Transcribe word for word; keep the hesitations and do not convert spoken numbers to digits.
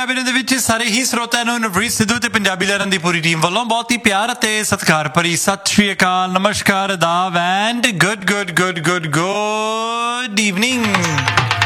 Cabin ਦੇ ਵਿੱਚ ਸਾਰੇ ਹੀ ਸਰੋਤਿਆਂ ਨੂੰ ਨਵਰੀਤ ਸਿੱਧੂ ਤੇ ਪੰਜਾਬੀ ਲਹਿਰਾਂ ਦੀ ਪੂਰੀ ਟੀਮ ਵੱਲੋਂ ਬਹੁਤ ਹੀ ਪਿਆਰ ਅਤੇ ਸਤਿਕਾਰ ਭਰੀ ਸਤਿ ਸ਼੍ਰੀ ਅਕਾਲ, ਨਮਸਕਾਰ, ਆਦਾਬ and good good good good good evening.